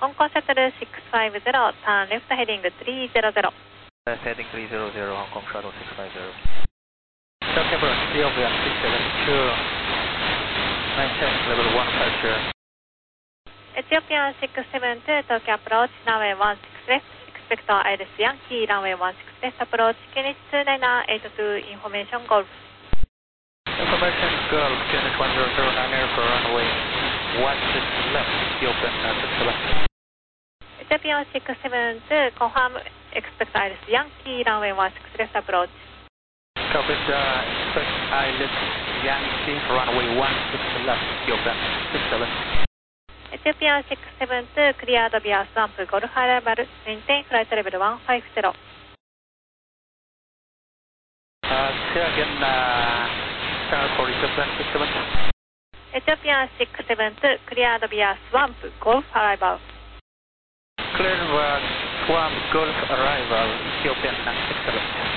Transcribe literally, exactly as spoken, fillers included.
香港シャトルシックスファイブゼロ、ターンレフトヘディングスリーゼロゼロ。 Heading three zero zero, Hong Kong Shuttle six five zero. Turkey approach, Ethiopia six seven two, maintain level one five zero. エチオピアンシックスセブンツー、東京アプローチ、ランウェイワンシックスレフト、エクスペクトアイルスヤンキー、ランウェイワンシックスレフトアプローチ、キュニチツーナイナーエイトツー、インフォメーションゴルフ。 Information Gulf, Qantas one zero zero nine air for runway one six left, Ethiopian six seven. エチオピアンシックスセブンツー、コンファーム、エクスペクトアイルスヤンキー、ランウェイワンシックスレフトアプローチ。 Copy, expect Islet Yankee, runway one six left, Ethiopian six seven. エチオピアンシックスセブンツー、クリアードビアスワンプ、ゴルフアライバル、メインテインフライトレベルワンファイブゼロ。 Uh, say again, uh, channel for Ethiopian six seven. エチオピアンシックスセブンツー、クリアードビアスワンプ、ゴルフアライバル。 Clear Swamp Gulf arrival, Ethiopian six seven.